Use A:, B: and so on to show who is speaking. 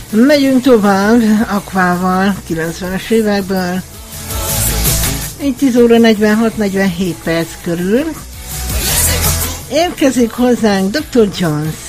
A: Megyünk tovább Aquával 90-es évekből. Így 10 óra 46-47 perc körül. Érkezik hozzánk Dr. Jones.